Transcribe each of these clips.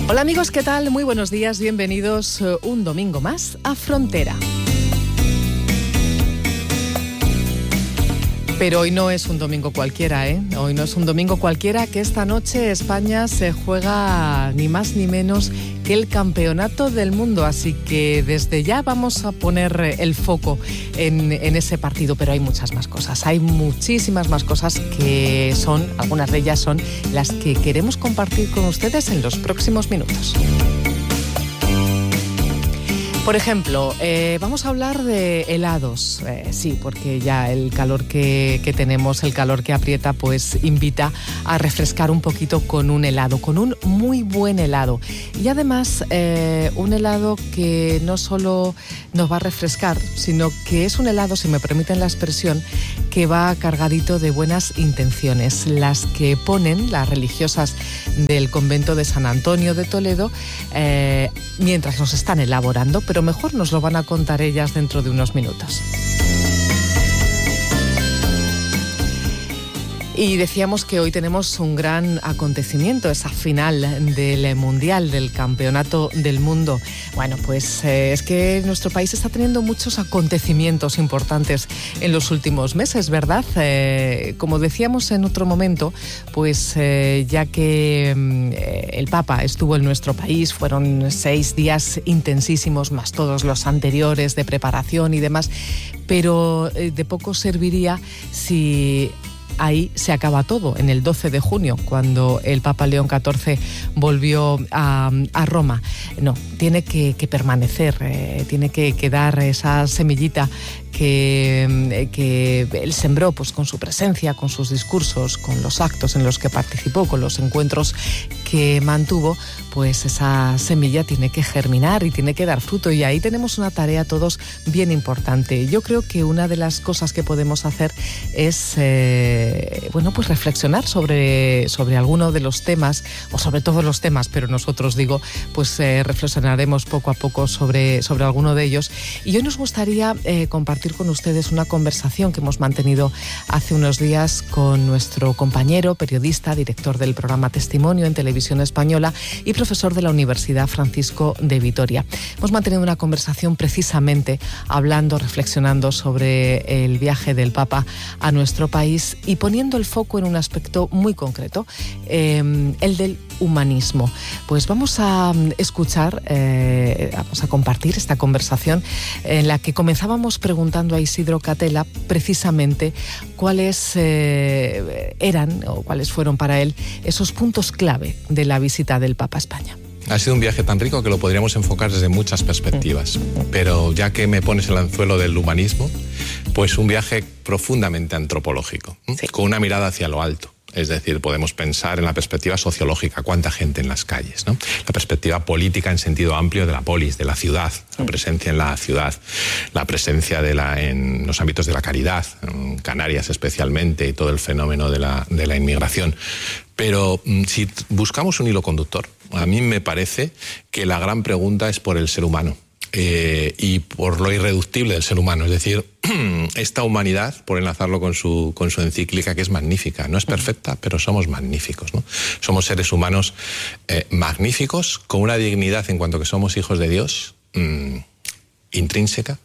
Hola amigos, ¿qué tal? Muy buenos días, bienvenidos un domingo más a Frontera. Pero hoy no es un domingo cualquiera, ¿eh? Hoy no es un domingo cualquiera, que esta noche España se juega ni más ni menos que el Campeonato del Mundo. Así que desde ya vamos a poner el foco en ese partido. Pero hay muchas más cosas, hay muchísimas más cosas que son, algunas de ellas son las que queremos compartir con ustedes en los próximos minutos. Por ejemplo, vamos a hablar de helados. Sí, porque ya el calor que tenemos, el calor que aprieta, pues invita a refrescar un poquito con un helado, con un muy buen helado. Y además, un helado que no solo nos va a refrescar, sino que es un helado, si me permiten la expresión, que va cargadito de buenas intenciones. Las que ponen las religiosas del convento de San Antonio de Toledo, mientras nos están elaborando, pero mejor nos lo van a contar ellas dentro de unos minutos. Y decíamos que hoy tenemos un gran acontecimiento, esa final del Mundial, del Campeonato del Mundo. Bueno, pues es que nuestro país está teniendo muchos acontecimientos importantes en los últimos meses, ¿verdad? Como decíamos en otro momento, pues ya que el Papa estuvo en nuestro país, fueron 6 días intensísimos, más todos los anteriores de preparación y demás, pero de poco serviría si ahí se acaba todo, en el 12 de junio, cuando el Papa León XIV volvió a Roma. No, tiene que permanecer, tiene que quedar esa semillita que él sembró, pues con su presencia, con sus discursos, con los actos en los que participó, con los encuentros que mantuvo. Pues esa semilla tiene que germinar y tiene que dar fruto, y ahí tenemos una tarea todos bien importante. Yo creo que una de las cosas que podemos hacer es pues reflexionar sobre alguno de los temas, o sobre todos los temas, pero nosotros pues reflexionaremos poco a poco sobre alguno de ellos. Y hoy nos gustaría compartir con ustedes una conversación que hemos mantenido hace unos días con nuestro compañero, periodista, director del programa Testimonio en Televisión Española y profesor de la Universidad Francisco de Vitoria. Hemos mantenido una conversación precisamente reflexionando sobre el viaje del Papa a nuestro país y poniendo el foco en un aspecto muy concreto, el del humanismo. Pues vamos a escuchar, vamos a compartir esta conversación en la que comenzábamos preguntando a Isidro Catela precisamente cuáles eran o cuáles fueron para él esos puntos clave de la visita del Papa a España. Ha sido un viaje tan rico que lo podríamos enfocar desde muchas perspectivas, pero ya que me pones el anzuelo del humanismo, pues un viaje profundamente antropológico, sí, con una mirada hacia lo alto. Es decir, podemos pensar en la perspectiva sociológica, cuánta gente en las calles, ¿no? La perspectiva política en sentido amplio de la polis, de la ciudad, la presencia en la ciudad, la presencia en los ámbitos de la caridad, en Canarias especialmente, y todo el fenómeno de la inmigración. Pero si buscamos un hilo conductor, a mí me parece que la gran pregunta es por el ser humano. Y por lo irreductible del ser humano, es decir, esta humanidad, por enlazarlo con su encíclica, que es magnífica, no es perfecta, pero somos magníficos, ¿no? Somos seres humanos magníficos, con una dignidad en cuanto que somos hijos de Dios, intrínseca,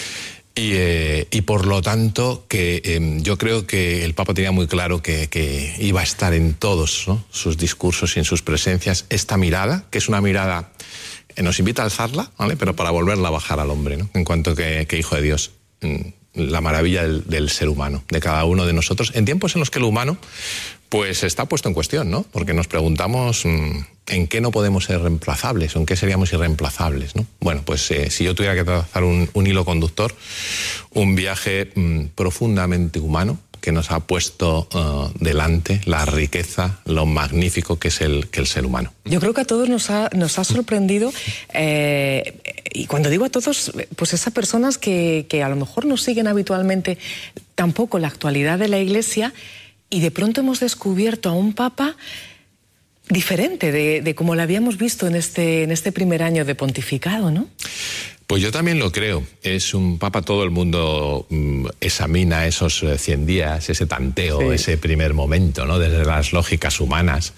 y por lo tanto que yo creo que el Papa tenía muy claro que iba a estar en todos, ¿no?, sus discursos y en sus presencias esta mirada, que es una mirada nos invita a alzarla, ¿vale?, pero para volverla a bajar al hombre, ¿no?, en cuanto que hijo de Dios, la maravilla del ser humano, de cada uno de nosotros, en tiempos en los que lo humano pues está puesto en cuestión, ¿no?, porque nos preguntamos en qué no podemos ser reemplazables o en qué seríamos irreemplazables, ¿no? Bueno, pues si yo tuviera que trazar un hilo conductor, un viaje profundamente humano, que nos ha puesto delante la riqueza, lo magnífico que es el ser humano. Yo creo que a todos nos ha sorprendido, y cuando digo a todos, pues esas personas que a lo mejor no siguen habitualmente tampoco la actualidad de la Iglesia, y de pronto hemos descubierto a un Papa diferente de como lo habíamos visto en este primer año de pontificado, ¿no? Pues yo también lo creo. Es un Papa, todo el mundo examina esos 100 días, ese tanteo, sí, ese primer momento, ¿no?, desde las lógicas humanas.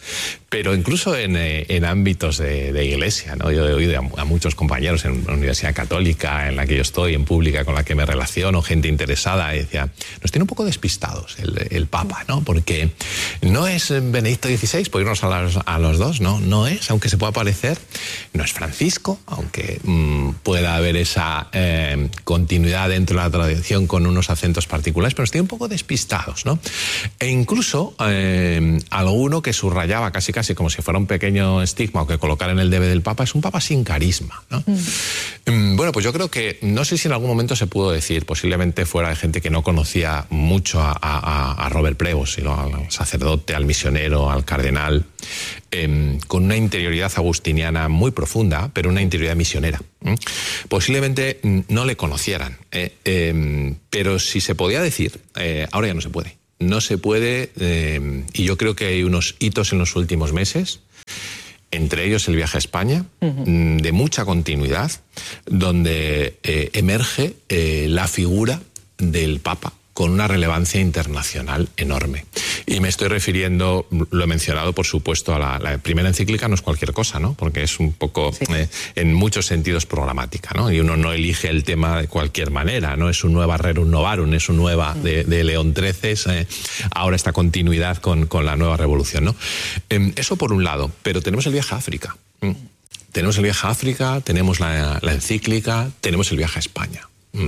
Pero incluso en ámbitos de iglesia, ¿no? Yo he oído a muchos compañeros en la Universidad Católica, en la que yo estoy, en pública, con la que me relaciono, gente interesada, y decía, nos tiene un poco despistados el Papa, ¿no? Porque no es Benedicto XVI, por irnos a los dos, ¿no? No es, aunque se pueda parecer, no es Francisco, aunque pueda haber esa continuidad dentro de la tradición con unos acentos particulares, pero nos tiene un poco despistados, ¿no? E incluso alguno que subrayaba casi como si fuera un pequeño estigma o que colocar en el debe del Papa, es un Papa sin carisma, ¿no? Bueno, pues yo creo que, no sé si en algún momento se pudo decir, posiblemente fuera de gente que no conocía mucho a Robert Prevost, sino al sacerdote, al misionero, al cardenal, con una interioridad agustiniana muy profunda, pero una interioridad misionera. Posiblemente no le conocieran, pero si se podía decir, ahora ya no se puede. No se puede, y yo creo que hay unos hitos en los últimos meses, entre ellos el viaje a España, de mucha continuidad, donde emerge la figura del Papa con una relevancia internacional enorme. Y me estoy refiriendo, lo he mencionado, por supuesto, a la primera encíclica, no es cualquier cosa, ¿no? Porque es un poco, sí, en muchos sentidos, programática, ¿no? Y uno no elige el tema de cualquier manera, no es un nueva Rerum Novarum, es un nueva de León XIII, ahora esta continuidad con la nueva revolución, ¿no? Eso por un lado, pero tenemos el viaje a África. Tenemos el viaje a África, tenemos la encíclica, tenemos el viaje a España.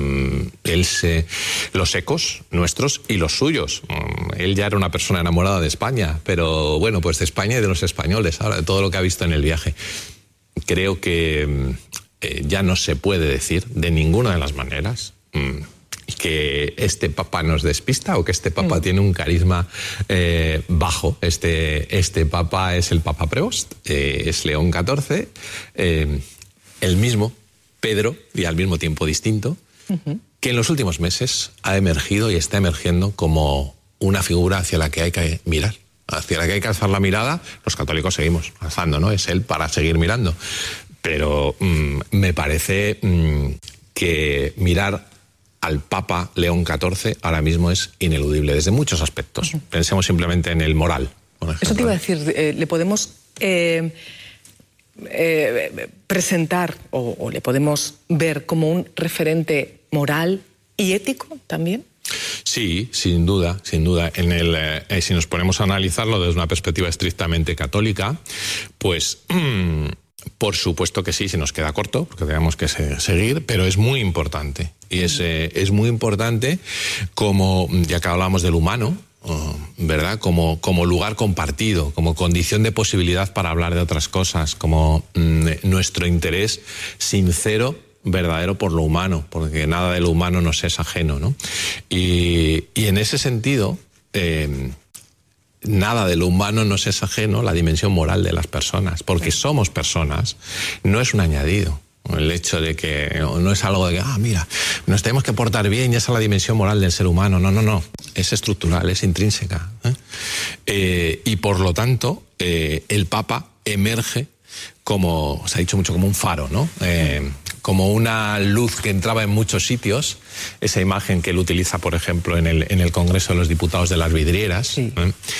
Los ecos nuestros y los suyos. Él ya era una persona enamorada de España, pero bueno, pues de España y de los españoles, ahora de todo lo que ha visto en el viaje. Creo que ya no se puede decir de ninguna de las maneras que este Papa nos despista o que este Papa tiene un carisma bajo. Este Papa es el Papa Prevost, es León XIV, el mismo Pedro y al mismo tiempo distinto, que en los últimos meses ha emergido y está emergiendo como una figura hacia la que hay que mirar, hacia la que hay que alzar la mirada. Los católicos seguimos alzando, ¿no? Es él para seguir mirando. Pero me parece que mirar al Papa León XIV ahora mismo es ineludible desde muchos aspectos. Pensemos simplemente en el moral, por ejemplo. Eso te iba a decir, le podemos presentar o le podemos ver como un referente moral y ético también. Sí, sin duda, sin duda. Si nos ponemos a analizarlo desde una perspectiva estrictamente católica, pues por supuesto que sí, se nos queda corto, porque tenemos que seguir, pero es muy importante. Y es muy importante, como ya que hablábamos del humano, ¿verdad? Como lugar compartido, como condición de posibilidad para hablar de otras cosas, como nuestro interés sincero, verdadero por lo humano, porque nada de lo humano nos es ajeno, ¿no? Y en ese sentido, nada de lo humano nos es ajeno la dimensión moral de las personas, porque somos personas, no es un añadido. El hecho de que no es algo de que, mira, nos tenemos que portar bien y esa es la dimensión moral del ser humano. No. Es estructural, es intrínseca. Y por lo tanto, el Papa emerge como, se ha dicho mucho, como un faro, ¿no? Como una luz que entraba en muchos sitios. Esa imagen que él utiliza, por ejemplo, en el Congreso de los Diputados de las vidrieras. Sí.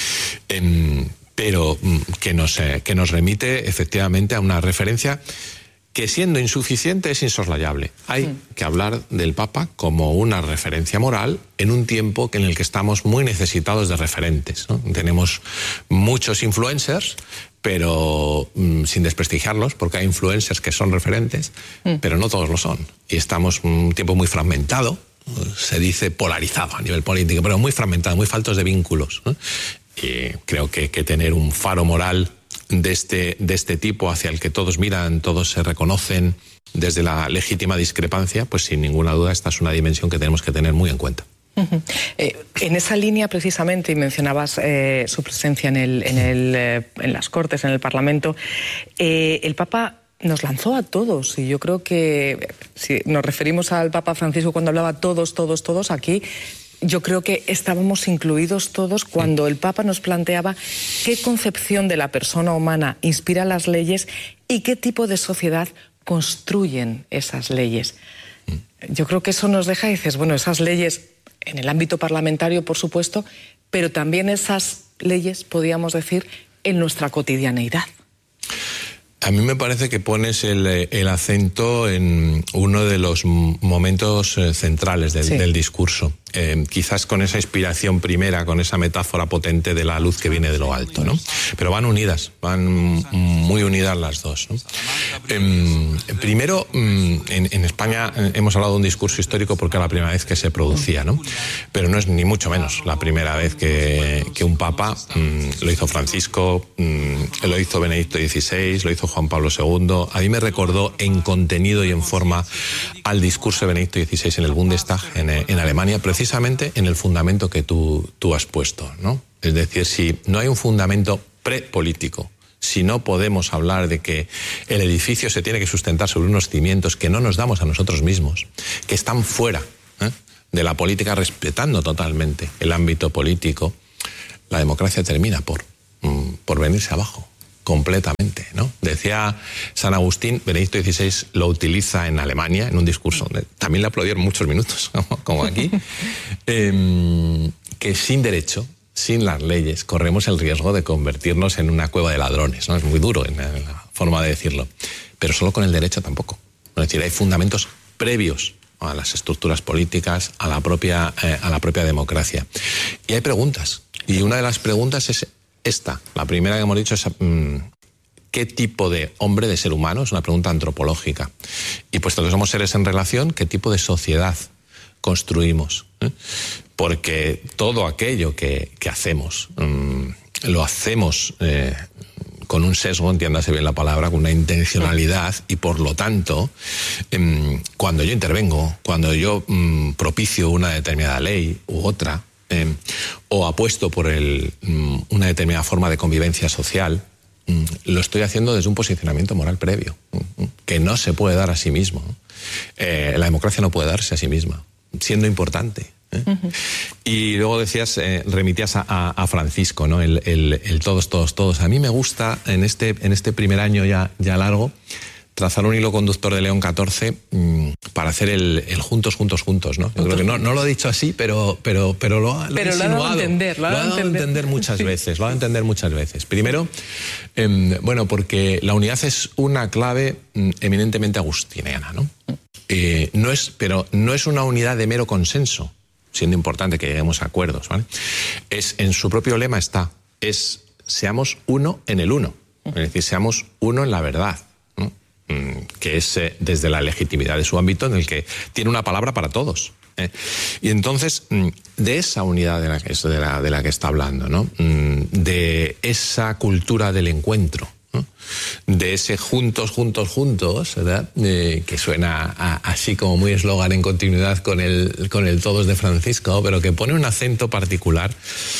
Pero que nos remite efectivamente a una referencia que, siendo insuficiente, es insoslayable. Hay que hablar del Papa como una referencia moral en un tiempo en el que estamos muy necesitados de referentes, ¿no? Tenemos muchos influencers, pero sin desprestigiarlos, porque hay influencers que son referentes, pero no todos lo son. Y estamos en un tiempo muy fragmentado, se dice polarizado a nivel político, pero muy fragmentado, muy faltos de vínculos, ¿no? Y creo que tener un faro moral de este tipo hacia el que todos miran, todos se reconocen desde la legítima discrepancia, pues sin ninguna duda esta es una dimensión que tenemos que tener muy en cuenta. En esa línea precisamente, y mencionabas su presencia en las Cortes, en el Parlamento, el Papa nos lanzó a todos, y yo creo que si nos referimos al Papa Francisco cuando hablaba todos, aquí, yo creo que estábamos incluidos todos cuando el Papa nos planteaba qué concepción de la persona humana inspira las leyes y qué tipo de sociedad construyen esas leyes. Yo creo que eso nos deja, y dices, bueno, esas leyes en el ámbito parlamentario, por supuesto, pero también esas leyes, podríamos decir, en nuestra cotidianeidad. A mí me parece que pones el acento en uno de los momentos centrales del discurso. Quizás con esa inspiración primera, con esa metáfora potente de la luz que viene de lo alto, ¿no? Pero van unidas, van muy unidas las dos, ¿no? Primero, en España hemos hablado de un discurso histórico porque era la primera vez que se producía, ¿no? Pero no es ni mucho menos la primera vez que un papa, lo hizo Francisco, lo hizo Benedicto XVI, lo hizo Juan Pablo II. A mí me recordó en contenido y en forma al discurso de Benedicto XVI en el Bundestag en Alemania, precisamente en el fundamento que tú has puesto, ¿no? Es decir, si no hay un fundamento prepolítico, si no podemos hablar de que el edificio se tiene que sustentar sobre unos cimientos que no nos damos a nosotros mismos, que están fuera de la política, respetando totalmente el ámbito político, la democracia termina por venirse abajo completamente, ¿no? Decía San Agustín, Benedicto XVI lo utiliza en Alemania en un discurso donde también le aplaudieron muchos minutos, como aquí, que sin derecho, sin las leyes, corremos el riesgo de convertirnos en una cueva de ladrones, ¿no? Es muy duro en la forma de decirlo, pero solo con el derecho tampoco. Es decir, hay fundamentos previos a las estructuras políticas, a la propia democracia. Y hay preguntas, y una de las preguntas es esta, la primera que hemos dicho es ¿qué tipo de hombre, de ser humano? Es una pregunta antropológica. Y puesto que somos seres en relación, ¿qué tipo de sociedad construimos? Porque todo aquello que hacemos, lo hacemos con un sesgo, entiéndase bien la palabra, con una intencionalidad, y por lo tanto, cuando yo intervengo, cuando yo propicio una determinada ley u otra, o apuesto por una determinada forma de convivencia social, lo estoy haciendo desde un posicionamiento moral previo, que no se puede dar a sí mismo. La democracia no puede darse a sí misma, siendo importante. Y luego decías, remitías a Francisco, ¿no? El todos, todos, todos. A mí me gusta en este primer año ya largo trazar un hilo conductor de León XIV para hacer el juntos, juntos, juntos, ¿no? Yo creo que no lo he dicho así, pero lo ha dado a entender, lo ha dado a entender muchas veces, lo ha dado a entender muchas veces. Primero, porque la unidad es una clave eminentemente agustiniana, ¿no? Pero no es una unidad de mero consenso, siendo importante que lleguemos a acuerdos, ¿vale? En su propio lema seamos uno en el uno, es decir, seamos uno en la verdad, ¿no? Que es desde la legitimidad de su ámbito en el que tiene una palabra para todos. Y entonces, de esa unidad de la que está hablando, ¿no? De esa cultura del encuentro, ¿no? De ese juntos, juntos, juntos, ¿verdad? Que suena así como muy eslogan en continuidad con el todos de Francisco, pero que pone un acento particular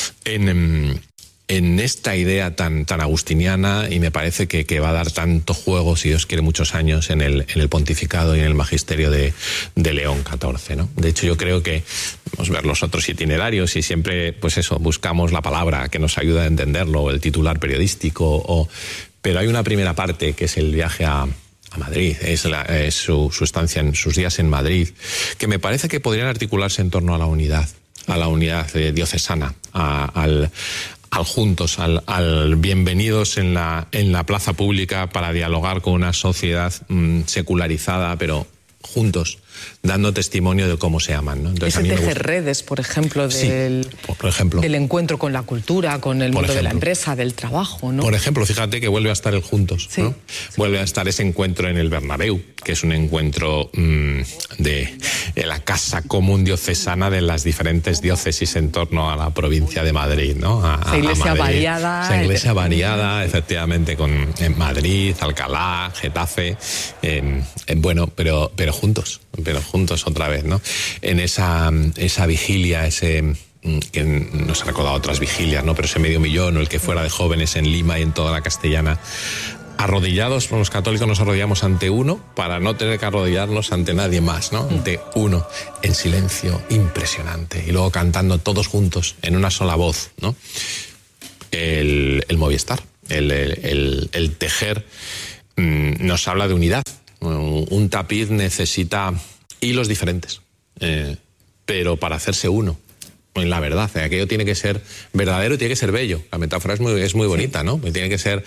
en esta idea tan agustiniana, y me parece que va a dar tanto juego, si Dios quiere, muchos años en el pontificado y en el magisterio de León XIV, ¿no? De hecho, yo creo que vamos a ver los otros itinerarios y siempre, pues eso, buscamos la palabra que nos ayuda a entenderlo, el titular periodístico, pero hay una primera parte que es el viaje a Madrid, es su estancia en sus días en Madrid, que me parece que podrían articularse en torno a la unidad diocesana, al juntos, al bienvenidos en la plaza pública para dialogar con una sociedad secularizada, pero juntos, dando testimonio de cómo se aman, ¿no? Entonces, ese tejer redes, por ejemplo, del encuentro con la cultura, con el mundo de la empresa, del trabajo, ¿no? Por ejemplo, fíjate que vuelve a estar el juntos, sí, ¿no? Vuelve a estar ese encuentro en el Bernabéu, que es un encuentro de la casa común diocesana de las diferentes diócesis en torno a la provincia de Madrid, ¿no? Esa iglesia variada. Esa iglesia variada, efectivamente, en Madrid, Alcalá, Getafe, bueno, pero juntos otra vez, ¿no? En esa vigilia, que nos ha recordado otras vigilias, ¿no? Pero ese 500.000, o el que fuera de jóvenes en Lima y en toda la castellana, arrodillados, los católicos nos arrodillamos ante uno para no tener que arrodillarnos ante nadie más, ¿no? Ante uno, en silencio, impresionante, y luego cantando todos juntos, en una sola voz, ¿no? El Movistar, el tejer, nos habla de unidad. Un tapiz necesita hilos diferentes, pero para hacerse uno, en la verdad. Aquello tiene que ser verdadero y tiene que ser bello. La metáfora es muy bonita, ¿no? Tiene que ser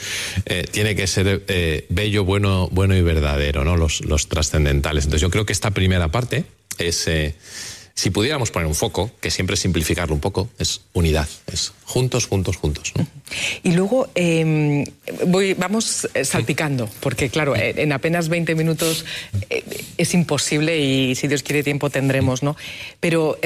bello, bueno y verdadero, ¿no? Los trascendentales. Entonces yo creo que esta primera parte es, si pudiéramos poner un foco, que siempre es simplificarlo un poco, es unidad, es juntos, ¿no? Y luego vamos salpicando, porque claro, en apenas 20 minutos es imposible y si Dios quiere tiempo tendremos, ¿no? Pero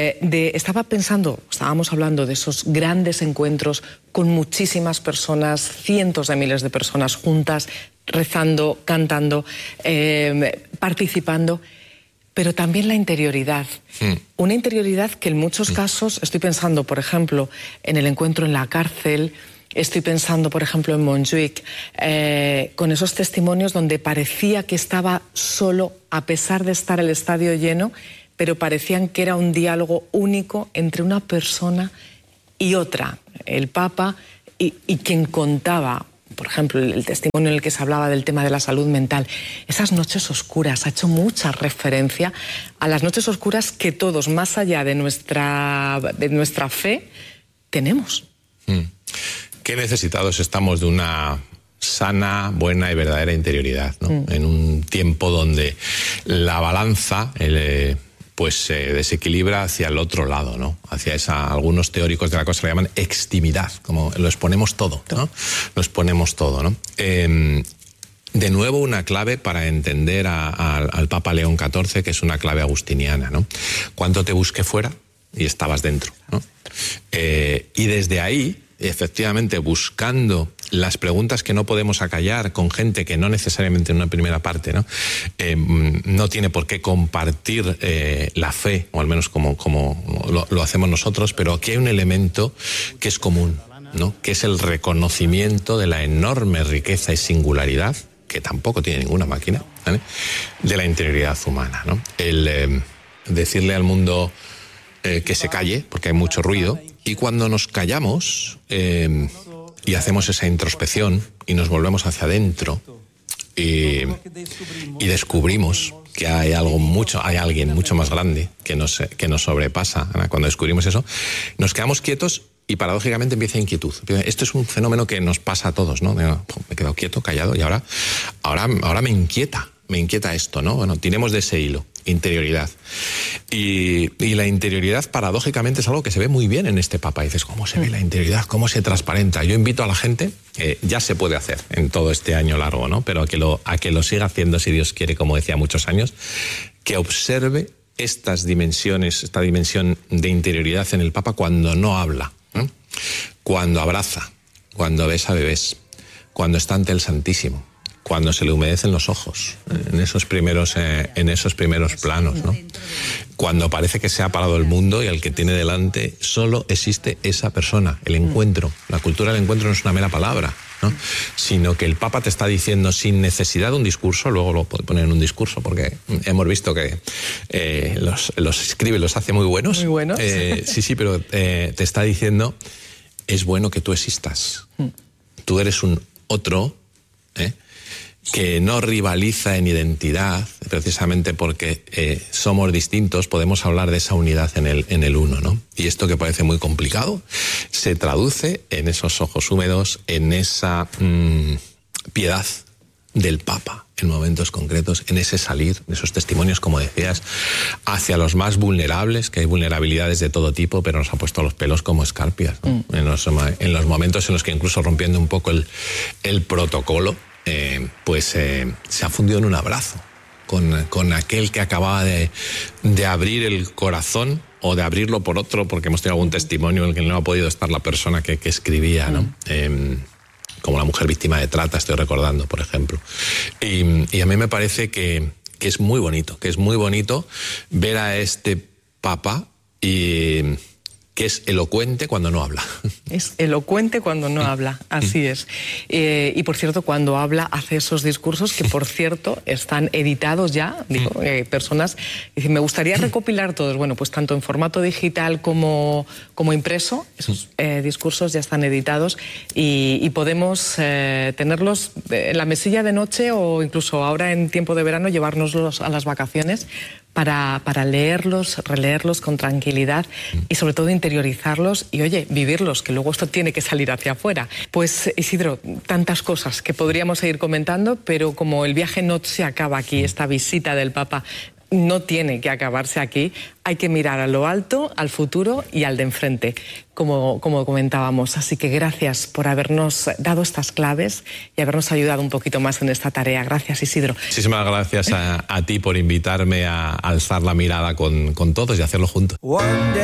estábamos hablando de esos grandes encuentros con muchísimas personas, cientos de miles de personas juntas, rezando, cantando, participando. Pero también la interioridad. Una interioridad que en muchos casos, estoy pensando, por ejemplo, en el encuentro en la cárcel, estoy pensando, por ejemplo, en Montjuic, con esos testimonios donde parecía que estaba solo, a pesar de estar el estadio lleno, pero parecían que era un diálogo único entre una persona y otra, el Papa y quien contaba. Por ejemplo, el testimonio en el que se hablaba del tema de la salud mental. Esas noches oscuras, ha hecho mucha referencia a las noches oscuras que todos, más allá de nuestra fe, tenemos. Qué necesitados estamos de una sana, buena y verdadera interioridad, ¿no? En un tiempo donde la balanza se desequilibra hacia el otro lado, ¿no? Hacia algunos teóricos de la cosa lo llaman extimidad, como lo exponemos todo, ¿no? Lo exponemos todo, ¿no? De nuevo, una clave para entender al Papa León XIV, que es una clave agustiniana, ¿no? Cuánto te busqué fuera y estabas dentro, ¿no? Y desde ahí, efectivamente, buscando las preguntas que no podemos acallar con gente que no necesariamente en una primera parte no tiene por qué compartir la fe, o al menos como lo hacemos nosotros, pero aquí hay un elemento que es común, ¿no? Que es el reconocimiento de la enorme riqueza y singularidad, que tampoco tiene ninguna máquina, ¿vale?, de la interioridad humana, ¿no? El decirle al mundo que se calle, porque hay mucho ruido, y cuando nos callamos y hacemos esa introspección y nos volvemos hacia adentro y descubrimos que hay alguien mucho más grande que nos sobrepasa, ¿no? Cuando descubrimos eso, nos quedamos quietos y paradójicamente empieza inquietud. Esto es un fenómeno que nos pasa a todos, ¿no? Me he quedado quieto, callado, y ahora me inquieta esto, ¿no? Bueno, tiremos de ese hilo. Interioridad. Y la interioridad, paradójicamente, es algo que se ve muy bien en este Papa. Y dices, ¿cómo se ve la interioridad? ¿Cómo se transparenta? Yo invito a la gente, ya se puede hacer en todo este año largo, ¿no? Pero a que lo siga haciendo, si Dios quiere, como decía, muchos años, que observe esta dimensión de interioridad en el Papa cuando no habla, ¿no? Cuando abraza, cuando besa bebés, cuando está ante el Santísimo, cuando se le humedecen los ojos, en esos primeros planos, ¿no? Cuando parece que se ha parado el mundo y al que tiene delante solo existe esa persona, el encuentro. La cultura del encuentro no es una mera palabra, ¿no? Sino que el Papa te está diciendo sin necesidad de un discurso, luego lo puede poner en un discurso porque hemos visto que los escribe, los hace muy buenos. Muy buenos. Sí, pero te está diciendo, es bueno que tú existas. Tú eres un otro, que no rivaliza en identidad, precisamente porque somos distintos, podemos hablar de esa unidad en el uno, ¿no? Y esto, que parece muy complicado, se traduce en esos ojos húmedos, en esa piedad del Papa en momentos concretos, en ese salir, en esos testimonios, como decías, hacia los más vulnerables, que hay vulnerabilidades de todo tipo, pero nos ha puesto los pelos como escarpias, ¿no? En los momentos en los que, incluso rompiendo un poco el protocolo, se ha fundido en un abrazo con aquel que acababa de abrir el corazón, o de abrirlo por otro, porque hemos tenido algún testimonio en el que no ha podido estar la persona que escribía, ¿no? Como la mujer víctima de trata, estoy recordando, por ejemplo. Y a mí me parece que es muy bonito, ver a este Papa que es elocuente cuando no habla. Es elocuente cuando no habla, así es. Y por cierto, cuando habla hace esos discursos que, por cierto, están editados ya, personas dicen, me gustaría recopilar todos, bueno, pues tanto en formato digital como impreso, esos discursos ya están editados y podemos tenerlos en la mesilla de noche, o incluso ahora en tiempo de verano llevárnoslos a las vacaciones, para leerlos, releerlos con tranquilidad y sobre todo interiorizarlos y, oye, vivirlos, que luego esto tiene que salir hacia afuera. Pues, Isidro, tantas cosas que podríamos seguir comentando, pero como el viaje no se acaba aquí, esta visita del Papa no tiene que acabarse aquí, hay que mirar a lo alto, al futuro y al de enfrente, como comentábamos. Así que gracias por habernos dado estas claves y habernos ayudado un poquito más en esta tarea. Gracias, Isidro. Muchísimas gracias a ti por invitarme a alzar la mirada con todos y hacerlo juntos.